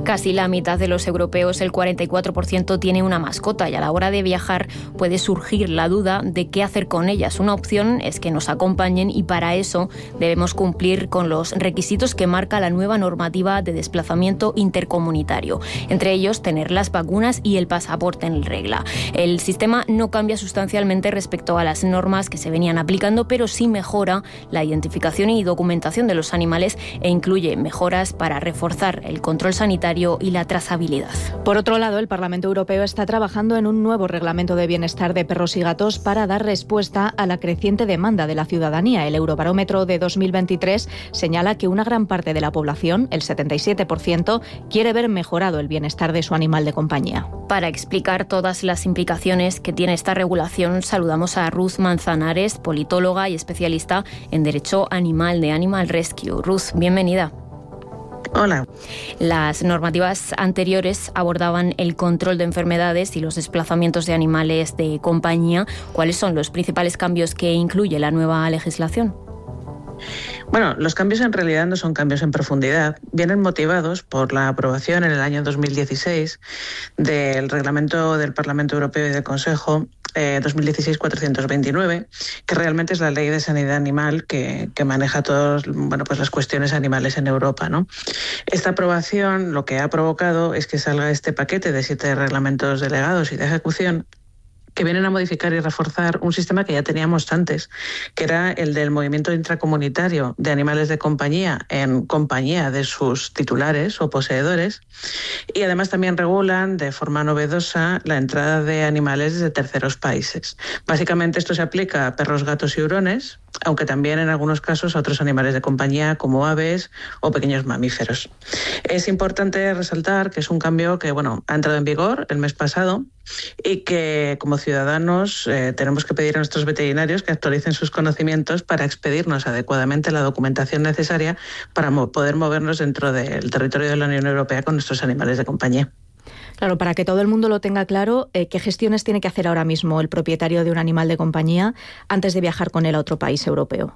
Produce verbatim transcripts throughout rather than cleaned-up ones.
Casi la mitad de los europeos, el cuarenta y cuatro por ciento, tiene una mascota y a la hora de viajar puede surgir la duda de qué hacer con ellas. Una opción es que nos acompañen y para eso debemos cumplir con los requisitos que marca la nueva normativa de desplazamiento intercomunitario. Entre ellos, tener las vacunas y el pasaporte en regla. El sistema no cambia sustancialmente respecto a las normas que se venían aplicando, pero sí mejora la identificación y documentación de los animales e incluye mejoras para reforzar el control sanitario y la trazabilidad. Por otro lado, el Parlamento Europeo está trabajando en un nuevo reglamento de bienestar de perros y gatos para dar respuesta a la creciente demanda de la ciudadanía. El Eurobarómetro de dos mil veintitrés señala que una gran parte de la población, el setenta y siete por ciento, quiere ver mejorado el bienestar de su animal de compañía. Para explicar todas las implicaciones que tiene esta regulación, saludamos a Ruth Manzanares, politóloga y especialista en Derecho Animal de Animal Rescue. Ruth, bienvenida. Hola. Las normativas anteriores abordaban el control de enfermedades y los desplazamientos de animales de compañía. ¿Cuáles son los principales cambios que incluye la nueva legislación? Bueno, los cambios en realidad no son cambios en profundidad. Vienen motivados por la aprobación en el año dos mil dieciséis del Reglamento del Parlamento Europeo y del Consejo eh, dos mil dieciséis cuatrocientos veintinueve, que realmente es la ley de sanidad animal que, que maneja todas bueno, pues las cuestiones animales en Europa, ¿no? Esta aprobación lo que ha provocado es que salga este paquete de siete reglamentos delegados y de ejecución que vienen a modificar y reforzar un sistema que ya teníamos antes, que era el del movimiento intracomunitario de animales de compañía en compañía de sus titulares o poseedores, y además también regulan de forma novedosa la entrada de animales de terceros países. Básicamente esto se aplica a perros, gatos y hurones, aunque también en algunos casos a otros animales de compañía como aves o pequeños mamíferos. Es importante resaltar que es un cambio que bueno, ha entrado en vigor el mes pasado y que como ciudadanos eh, tenemos que pedir a nuestros veterinarios que actualicen sus conocimientos para expedirnos adecuadamente la documentación necesaria para mo- poder movernos dentro del territorio de la Unión Europea con nuestros animales de compañía. Claro, para que todo el mundo lo tenga claro, eh, ¿qué gestiones tiene que hacer ahora mismo el propietario de un animal de compañía antes de viajar con él a otro país europeo?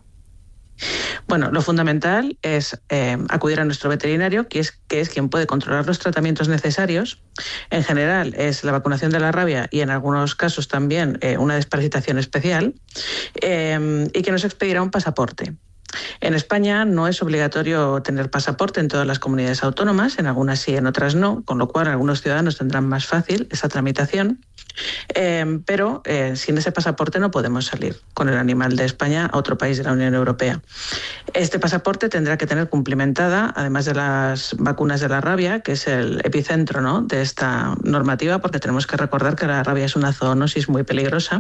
Bueno, lo fundamental es eh, acudir a nuestro veterinario, que es, que es quien puede controlar los tratamientos necesarios. En general es la vacunación de la rabia y en algunos casos también eh, una desparasitación especial, eh, y que nos expedirá un pasaporte. En España no es obligatorio tener pasaporte en todas las comunidades autónomas, en algunas sí, en otras no, con lo cual algunos ciudadanos tendrán más fácil esa tramitación, eh, pero eh, sin ese pasaporte no podemos salir con el animal de España a otro país de la Unión Europea. Este pasaporte tendrá que tener cumplimentada, además de las vacunas de la rabia, que es el epicentro, ¿no?, de esta normativa, porque tenemos que recordar que la rabia es una zoonosis muy peligrosa.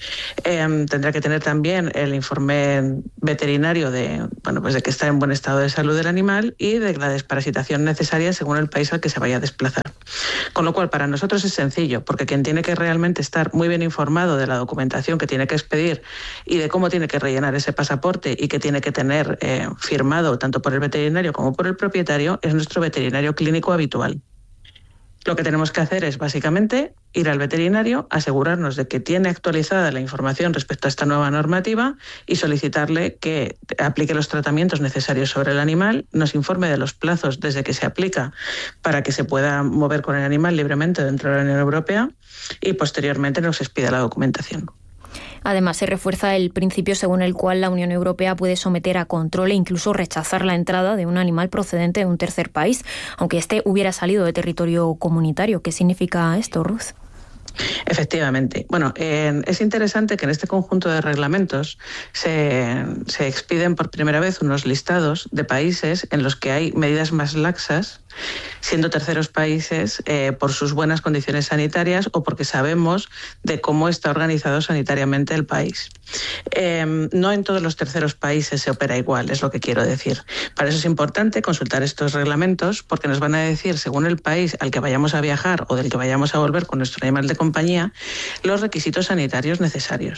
Eh, tendrá que tener también el informe veterinario de, bueno, pues de que está en buen estado de salud el animal y de la desparasitación necesaria según el país al que se vaya a desplazar. Con lo cual, para nosotros es sencillo, porque quien tiene que realmente estar muy bien informado de la documentación que tiene que expedir y de cómo tiene que rellenar ese pasaporte y que tiene que tener eh, firmado tanto por el veterinario como por el propietario es nuestro veterinario clínico habitual. Lo que tenemos que hacer es básicamente ir al veterinario, asegurarnos de que tiene actualizada la información respecto a esta nueva normativa y solicitarle que aplique los tratamientos necesarios sobre el animal, nos informe de los plazos desde que se aplica para que se pueda mover con el animal libremente dentro de la Unión Europea y posteriormente nos expida la documentación. Además, se refuerza el principio según el cual la Unión Europea puede someter a control e incluso rechazar la entrada de un animal procedente de un tercer país, aunque éste hubiera salido de territorio comunitario. ¿Qué significa esto, Ruth? Efectivamente. Bueno, eh, es interesante que en este conjunto de reglamentos se, se expiden por primera vez unos listados de países en los que hay medidas más laxas, siendo terceros países eh, por sus buenas condiciones sanitarias o porque sabemos de cómo está organizado sanitariamente el país. Eh, no en todos los terceros países se opera igual, es lo que quiero decir. Para eso es importante consultar estos reglamentos porque nos van a decir, según el país al que vayamos a viajar o del que vayamos a volver con nuestro animal de compañía, los requisitos sanitarios necesarios.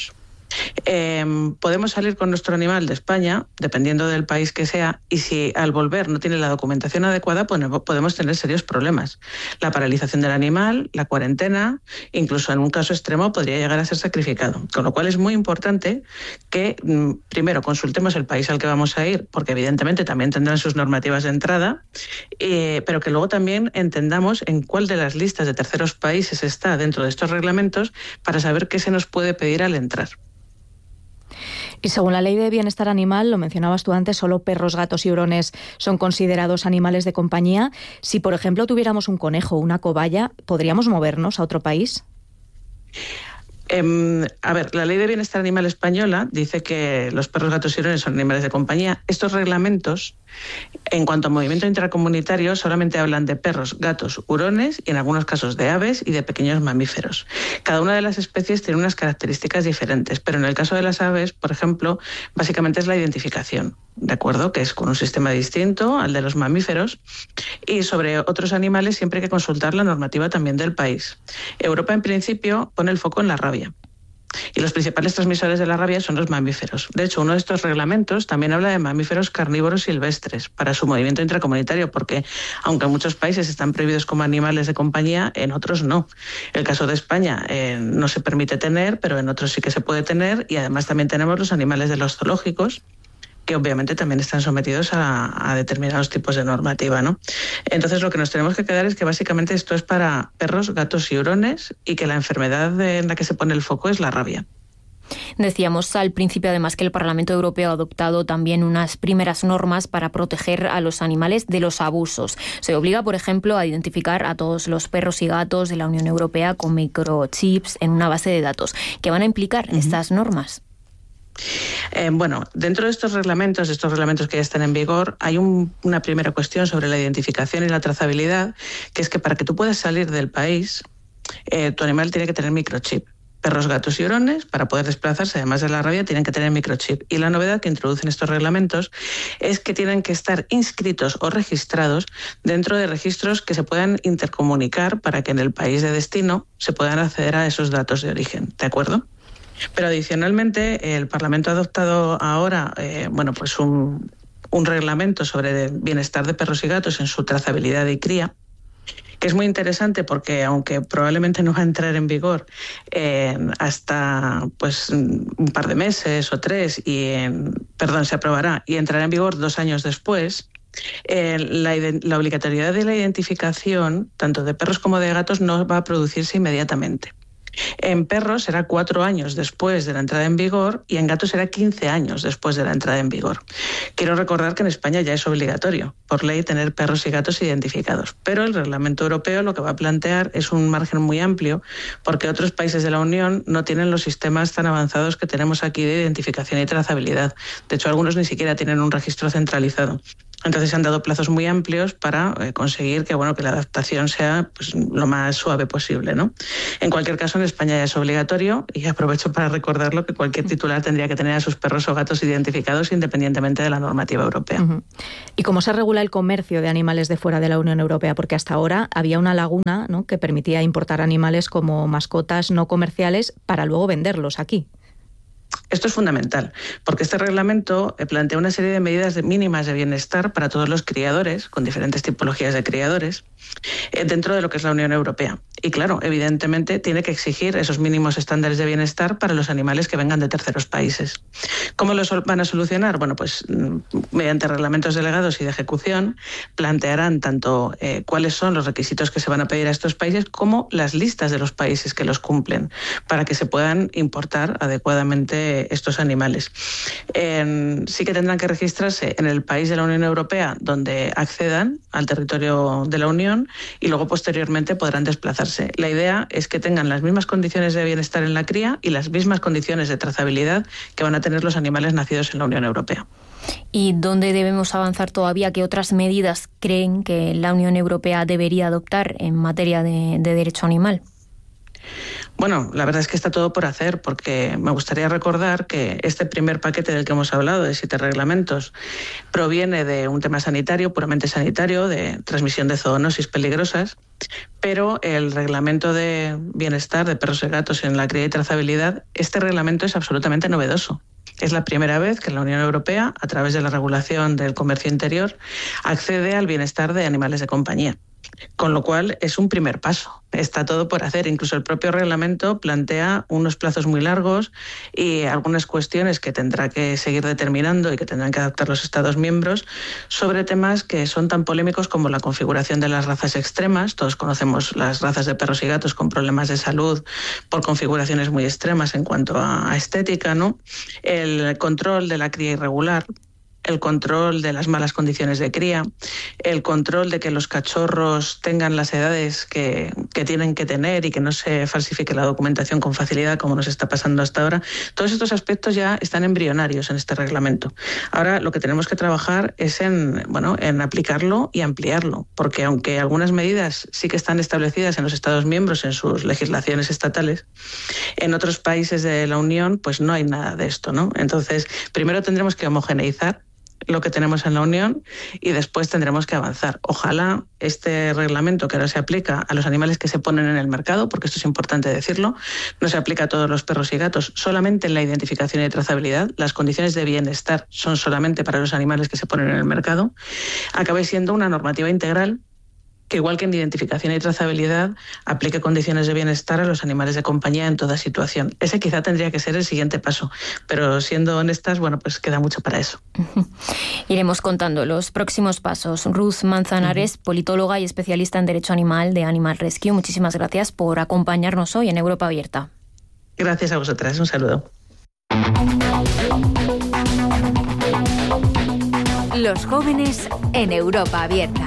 Eh, podemos salir con nuestro animal de España, dependiendo del país que sea, y si al volver no tiene la documentación adecuada, pues podemos tener serios problemas. La paralización del animal, la cuarentena, incluso en un caso extremo podría llegar a ser sacrificado. Con lo cual es muy importante que mm, primero consultemos el país al que vamos a ir, porque evidentemente también tendrán sus normativas de entrada, eh, pero que luego también entendamos en cuál de las listas de terceros países está dentro de estos reglamentos para saber qué se nos puede pedir al entrar. Y según la Ley de Bienestar Animal, lo mencionabas tú antes, solo perros, gatos y hurones son considerados animales de compañía. Si, por ejemplo, tuviéramos un conejo o una cobaya, ¿podríamos movernos a otro país? Eh, a ver, la Ley de Bienestar Animal española dice que los perros, gatos y hurones son animales de compañía. Estos reglamentos, en cuanto a movimiento intracomunitario, solamente hablan de perros, gatos, hurones y en algunos casos de aves y de pequeños mamíferos. Cada una de las especies tiene unas características diferentes, pero en el caso de las aves, por ejemplo, básicamente es la identificación, ¿de acuerdo? Que es con un sistema distinto al de los mamíferos. Y sobre otros animales siempre hay que consultar la normativa también del país. Europa, en principio, pone el foco en la rabia. Y los principales transmisores de la rabia son los mamíferos. De hecho, uno de estos reglamentos también habla de mamíferos carnívoros silvestres para su movimiento intracomunitario, porque aunque en muchos países están prohibidos como animales de compañía, en otros no. El caso de España eh, no se permite tener, pero en otros sí que se puede tener, y además también tenemos los animales de los zoológicos, que obviamente también están sometidos a, a determinados tipos de normativa, ¿no? Entonces lo que nos tenemos que quedar es que básicamente esto es para perros, gatos y hurones y que la enfermedad en la que se pone el foco es la rabia. Decíamos al principio además que el Parlamento Europeo ha adoptado también unas primeras normas para proteger a los animales de los abusos. Se obliga, por ejemplo, a identificar a todos los perros y gatos de la Unión Europea con microchips en una base de datos. ¿Qué van a implicar uh-huh. estas normas? Eh, bueno, dentro de estos reglamentos, estos reglamentos que ya están en vigor, hay un, una primera cuestión sobre la identificación y la trazabilidad, que es que para que tú puedas salir del país, eh, tu animal tiene que tener microchip. Perros, gatos y hurones, para poder desplazarse, además de la rabia, tienen que tener microchip. Y la novedad que introducen estos reglamentos es que tienen que estar inscritos o registrados dentro de registros que se puedan intercomunicar para que en el país de destino se puedan acceder a esos datos de origen, ¿de acuerdo? Pero adicionalmente el Parlamento ha adoptado ahora eh, bueno, pues un, un reglamento sobre el bienestar de perros y gatos en su trazabilidad y cría, que es muy interesante porque aunque probablemente no va a entrar en vigor eh, hasta pues un par de meses o tres y en, perdón, se aprobará y entrará en vigor dos años después, eh, la, la obligatoriedad de la identificación tanto de perros como de gatos no va a producirse inmediatamente. En perros será cuatro años después de la entrada en vigor y en gatos será quince años después de la entrada en vigor. Quiero recordar que en España ya es obligatorio, por ley, tener perros y gatos identificados, pero el reglamento europeo lo que va a plantear es un margen muy amplio porque otros países de la Unión no tienen los sistemas tan avanzados que tenemos aquí de identificación y trazabilidad. De hecho, algunos ni siquiera tienen un registro centralizado. Entonces se han dado plazos muy amplios para eh, conseguir que, bueno, que la adaptación sea pues, lo más suave posible, ¿no? En cualquier caso, en España ya es obligatorio y aprovecho para recordarlo que cualquier titular tendría que tener a sus perros o gatos identificados independientemente de la normativa europea. Uh-huh. ¿Y cómo se regula el comercio de animales de fuera de la Unión Europea? Porque hasta ahora había una laguna, ¿no?, que permitía importar animales como mascotas no comerciales para luego venderlos aquí. Esto es fundamental, porque este reglamento plantea una serie de medidas mínimas de bienestar para todos los criadores, con diferentes tipologías de criadores, dentro de lo que es la Unión Europea. Y claro, evidentemente tiene que exigir esos mínimos estándares de bienestar para los animales que vengan de terceros países. ¿Cómo los van a solucionar? Bueno, pues mediante reglamentos delegados y de ejecución plantearán tanto eh, cuáles son los requisitos que se van a pedir a estos países como las listas de los países que los cumplen para que se puedan importar adecuadamente estos animales. Eh, sí que tendrán que registrarse en el país de la Unión Europea donde accedan al territorio de la Unión y luego posteriormente podrán desplazarse. La idea es que tengan las mismas condiciones de bienestar en la cría y las mismas condiciones de trazabilidad que van a tener los animales nacidos en la Unión Europea. ¿Y dónde debemos avanzar todavía? ¿Qué otras medidas creen que la Unión Europea debería adoptar en materia de, de derecho animal? Bueno, la verdad es que está todo por hacer, porque me gustaría recordar que este primer paquete del que hemos hablado, de siete reglamentos, proviene de un tema sanitario, puramente sanitario, de transmisión de zoonosis peligrosas, pero el reglamento de bienestar de perros y gatos en la cría y trazabilidad, este reglamento es absolutamente novedoso. Es la primera vez que la Unión Europea, a través de la regulación del comercio interior, accede al bienestar de animales de compañía. Con lo cual es un primer paso. Está todo por hacer. Incluso el propio reglamento plantea unos plazos muy largos y algunas cuestiones que tendrá que seguir determinando y que tendrán que adaptar los Estados miembros sobre temas que son tan polémicos como la configuración de las razas extremas. Todos conocemos las razas de perros y gatos con problemas de salud por configuraciones muy extremas en cuanto a estética, ¿no? El control de la cría irregular, el control de las malas condiciones de cría, el control de que los cachorros tengan las edades que, que tienen que tener y que no se falsifique la documentación con facilidad como nos está pasando hasta ahora. Todos estos aspectos ya están embrionarios en este reglamento. Ahora lo que tenemos que trabajar es en, bueno, en aplicarlo y ampliarlo, porque aunque algunas medidas sí que están establecidas en los Estados miembros en sus legislaciones estatales, en otros países de la Unión pues no hay nada de esto, ¿no? Entonces, primero tendremos que homogeneizar lo que tenemos en la Unión y después tendremos que avanzar. Ojalá este reglamento que ahora se aplica a los animales que se ponen en el mercado, porque esto es importante decirlo, no se aplica a todos los perros y gatos, solamente en la identificación y trazabilidad. Las condiciones de bienestar son solamente para los animales que se ponen en el mercado. Acabe siendo una normativa integral que, igual que en identificación y trazabilidad, aplique condiciones de bienestar a los animales de compañía en toda situación. Ese quizá tendría que ser el siguiente paso, pero siendo honestas, bueno, pues queda mucho para eso. Iremos contando los próximos pasos. Ruth Manzanares, uh-huh. politóloga y especialista en Derecho Animal de Animal Rescue, muchísimas gracias por acompañarnos hoy en Europa Abierta. Gracias a vosotras, un saludo. Los jóvenes en Europa Abierta.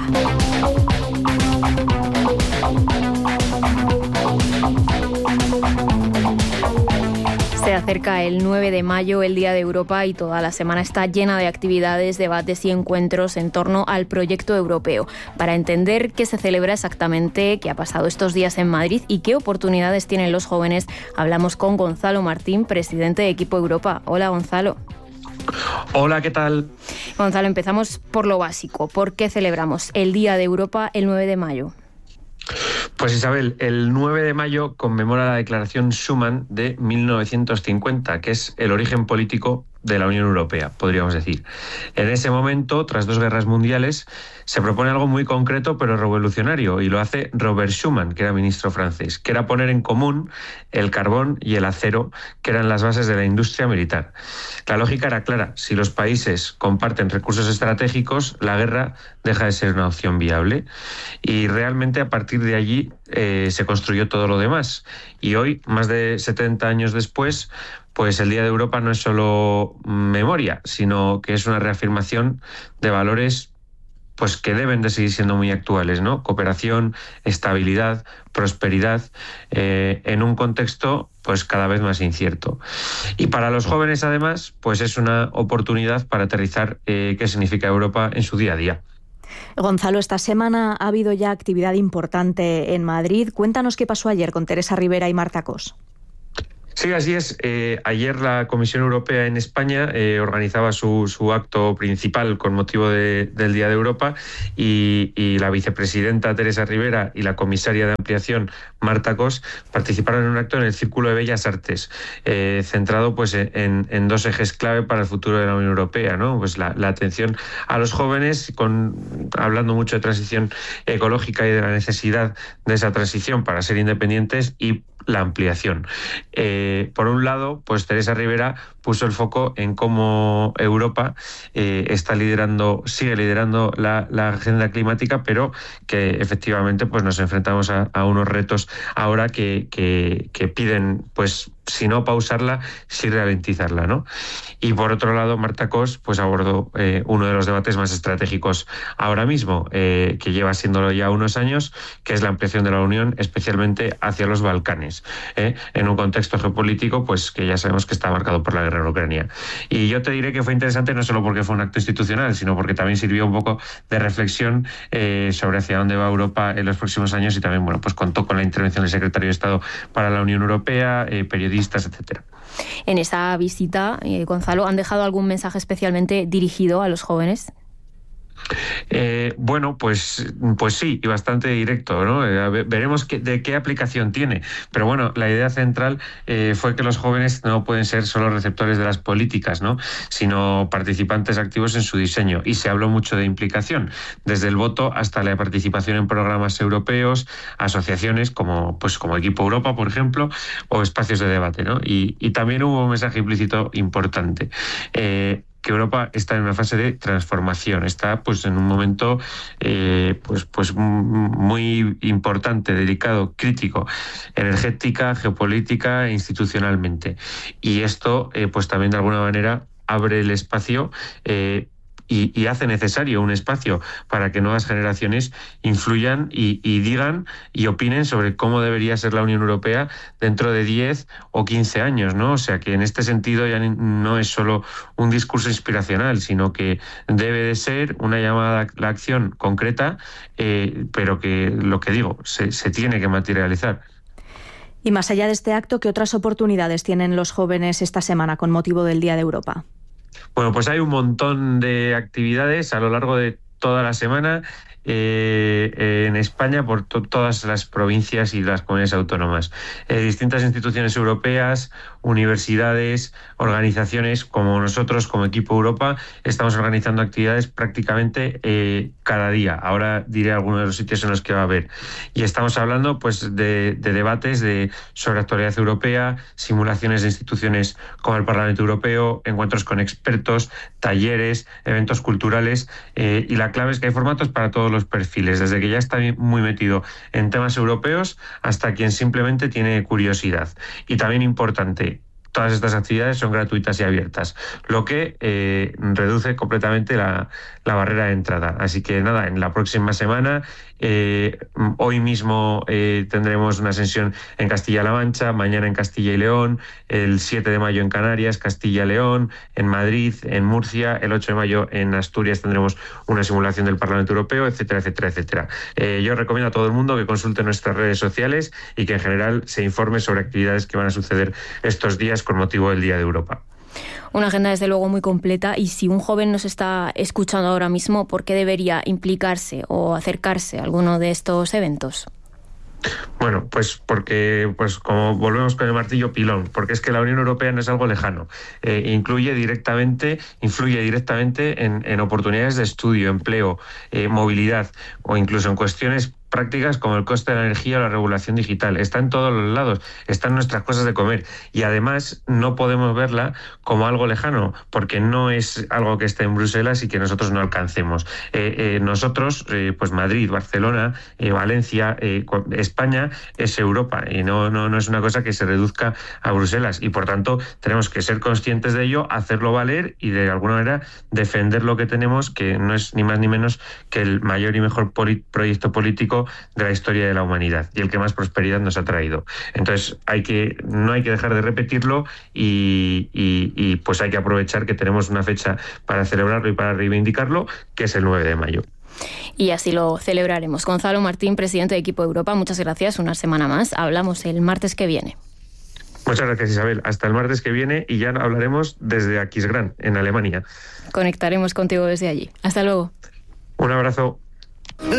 Se acerca el nueve de mayo, el Día de Europa, y toda la semana está llena de actividades, debates y encuentros en torno al proyecto europeo. Para entender qué se celebra exactamente, qué ha pasado estos días en Madrid y qué oportunidades tienen los jóvenes, hablamos con Gonzalo Martín, presidente de Equipo Europa. Hola, Gonzalo. Hola, ¿qué tal? Gonzalo, empezamos por lo básico. ¿Por qué celebramos el Día de Europa el nueve de mayo? Pues Isabel, el nueve de mayo conmemora la Declaración Schuman de mil novecientos cincuenta, que es el origen político de la Unión Europea, podríamos decir. En ese momento, tras dos guerras mundiales, se propone algo muy concreto pero revolucionario, y lo hace Robert Schuman, que era ministro francés, que era poner en común el carbón y el acero, que eran las bases de la industria militar. La lógica era clara: si los países comparten recursos estratégicos, la guerra deja de ser una opción viable. Y realmente a partir de allí eh, se construyó todo lo demás. Y hoy, más de setenta años después, pues el Día de Europa no es solo memoria, sino que es una reafirmación de valores pues que deben de seguir siendo muy actuales, ¿no? Cooperación, estabilidad, prosperidad, eh, en un contexto pues cada vez más incierto. Y para los jóvenes, además, pues es una oportunidad para aterrizar eh, qué significa Europa en su día a día. Gonzalo, esta semana ha habido ya actividad importante en Madrid. Cuéntanos qué pasó ayer con Teresa Rivera y Marta Cos. Sí, así es. Eh, ayer la Comisión Europea en España eh, organizaba su, su acto principal con motivo de, del Día de Europa, y, y la vicepresidenta Teresa Rivera y la comisaria de ampliación Marta Cos participaron en un acto en el Círculo de Bellas Artes, eh, centrado pues en, en dos ejes clave para el futuro de la Unión Europea, ¿no? Pues la, la atención a los jóvenes, con, hablando mucho de transición ecológica y de la necesidad de esa transición para ser independientes, y la ampliación. Eh, por un lado, pues Teresa Rivera puso el foco en cómo Europa eh, está liderando, sigue liderando la, la agenda climática, pero que efectivamente pues nos enfrentamos a, a unos retos ahora que, que, que piden, pues, si no pausarla, sí ralentizarla, ¿no? Y por otro lado, Marta Cos pues abordó eh, uno de los debates más estratégicos ahora mismo, eh, que lleva siéndolo ya unos años, que es la ampliación de la Unión, especialmente hacia los Balcanes, eh, en un contexto geopolítico pues que ya sabemos que está marcado por la guerra guerra en Ucrania. Y yo te diré que fue interesante no solo porque fue un acto institucional, sino porque también sirvió un poco de reflexión eh, sobre hacia dónde va Europa en los próximos años, y también, bueno, pues contó con la intervención del secretario de Estado para la Unión Europea, eh, periodistas, etcétera. En esa visita, eh, Gonzalo, ¿han dejado algún mensaje especialmente dirigido a los jóvenes? Eh, bueno, pues, pues sí, y bastante directo, ¿no? Eh, veremos qué, de qué aplicación tiene. Pero bueno, la idea central eh, fue que los jóvenes no pueden ser solo receptores de las políticas, ¿no? Sino participantes activos en su diseño. Y se habló mucho de implicación, desde el voto hasta la participación en programas europeos, asociaciones como, pues, como Equipo Europa, por ejemplo, o espacios de debate, ¿no? Y, y también hubo un mensaje implícito importante. Eh, que Europa está en una fase de transformación, está pues en un momento eh, pues, pues muy importante, delicado, crítico, energética, geopolítica e institucionalmente. Y esto eh, pues también de alguna manera abre el espacio eh, Y, y hace necesario un espacio para que nuevas generaciones influyan y, y digan y opinen sobre cómo debería ser la Unión Europea dentro de diez o quince años, ¿no? O sea, que en este sentido ya no es solo un discurso inspiracional, sino que debe de ser una llamada a la acción concreta, eh, pero que, lo que digo, se, se tiene que materializar. Y más allá de este acto, ¿qué otras oportunidades tienen los jóvenes esta semana con motivo del Día de Europa? Bueno, pues hay un montón de actividades a lo largo de toda la semana eh, eh, en España por to- todas las provincias y las comunidades autónomas. Eh, distintas instituciones europeas, universidades, organizaciones como nosotros, como Equipo Europa, estamos organizando actividades prácticamente eh, cada día. Ahora diré algunos de los sitios en los que va a haber. Y estamos hablando pues de, de debates de, sobre actualidad europea, simulaciones de instituciones como el Parlamento Europeo, encuentros con expertos, talleres, eventos culturales, eh, y la clave es que hay formatos para todos los perfiles, desde que ya está muy metido en temas europeos hasta quien simplemente tiene curiosidad. Y también importante, todas estas actividades son gratuitas y abiertas, lo que eh, reduce completamente la, la barrera de entrada. Así que nada, en la próxima semana, eh, hoy mismo eh, tendremos una sesión en Castilla-La Mancha, mañana en Castilla y León, el siete de mayo en Canarias, Castilla y León, en Madrid, en Murcia, el ocho de mayo en Asturias tendremos una simulación del Parlamento Europeo, etcétera, etcétera, etcétera. Eh, yo recomiendo a todo el mundo que consulte nuestras redes sociales y que en general se informe sobre actividades que van a suceder estos días con motivo del Día de Europa. Una agenda desde luego muy completa, y si un joven nos está escuchando ahora mismo, ¿por qué debería implicarse o acercarse a alguno de estos eventos? Bueno, pues porque, pues como volvemos con el martillo pilón, porque es que la Unión Europea no es algo lejano. Eh, incluye directamente, influye directamente en, en oportunidades de estudio, empleo, eh, movilidad, o incluso en cuestiones prácticas como el coste de la energía o la regulación digital. Está en todos los lados, está en nuestras cosas de comer, y además no podemos verla como algo lejano, porque no es algo que esté en Bruselas y que nosotros no alcancemos. Eh, eh, nosotros, eh, pues Madrid, Barcelona, eh, Valencia, eh, España es Europa, y no, no, no es una cosa que se reduzca a Bruselas, y por tanto tenemos que ser conscientes de ello, hacerlo valer y de alguna manera defender lo que tenemos, que no es ni más ni menos que el mayor y mejor poli- proyecto político de la historia de la humanidad y el que más prosperidad nos ha traído. Entonces hay que no hay que dejar de repetirlo, y, y, y pues hay que aprovechar que tenemos una fecha para celebrarlo y para reivindicarlo, que es el nueve de mayo. Y así lo celebraremos. Gonzalo Martín, presidente de Equipo Europa, muchas gracias. Una semana más. Hablamos el martes que viene. Muchas gracias, Isabel. Hasta el martes que viene, y ya hablaremos desde Aquisgrán, en Alemania. Conectaremos contigo desde allí. Hasta luego. Un abrazo.